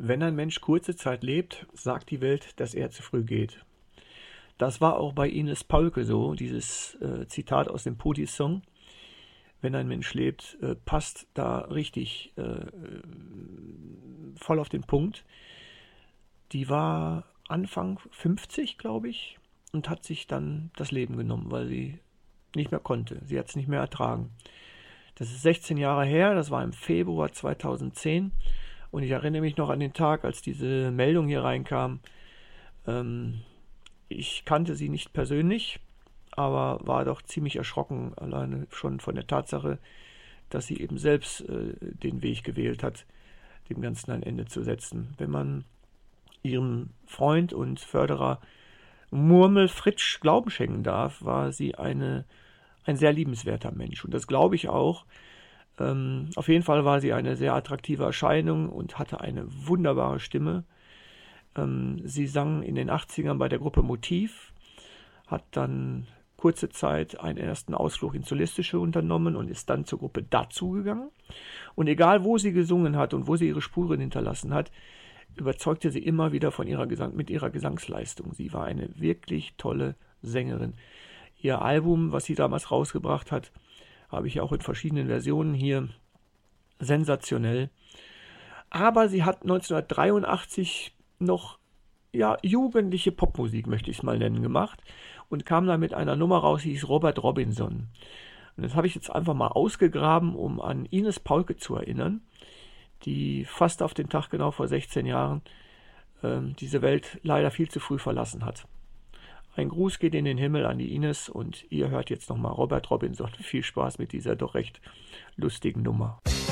Wenn ein Mensch kurze Zeit lebt, sagt die Welt, dass er zu früh geht. Das war auch bei Ines Paulke so, dieses Zitat aus dem Pudi-Song. Wenn ein Mensch lebt, passt da richtig voll auf den Punkt. Die war Anfang 50, glaube ich, und hat sich dann das Leben genommen, weil sie nicht mehr konnte. Sie hat es nicht mehr ertragen. Das ist 16 Jahre her, das war im Februar 2010. Und ich erinnere mich noch an den Tag, als diese Meldung hier reinkam. Ich kannte sie nicht persönlich, aber war doch ziemlich erschrocken, alleine schon von der Tatsache, dass sie eben selbst den Weg gewählt hat, dem Ganzen ein Ende zu setzen. Wenn man ihrem Freund und Förderer Murmel Fritsch Glauben schenken darf, war sie ein sehr liebenswerter Mensch. Und das glaube ich auch. Auf jeden Fall war sie eine sehr attraktive Erscheinung und hatte eine wunderbare Stimme. Sie sang in den 80ern bei der Gruppe Motiv, hat dann kurze Zeit einen ersten Ausflug ins Solistische unternommen und ist dann zur Gruppe Dazu gegangen. Und egal, wo sie gesungen hat und wo sie ihre Spuren hinterlassen hat, überzeugte sie immer wieder mit ihrer Gesangsleistung. Sie war eine wirklich tolle Sängerin. Ihr Album, was sie damals rausgebracht hat, habe ich auch in verschiedenen Versionen hier. Sensationell. Aber sie hat 1983 noch jugendliche Popmusik, möchte ich es mal nennen, gemacht und kam dann mit einer Nummer raus, die hieß Robert Robinson. Und das habe ich jetzt einfach mal ausgegraben, um an Ines Paulke zu erinnern, die fast auf den Tag genau vor 16 Jahren diese Welt leider viel zu früh verlassen hat. Ein Gruß geht in den Himmel an die Ines und ihr hört jetzt nochmal Robert Robinson. Viel Spaß mit dieser doch recht lustigen Nummer.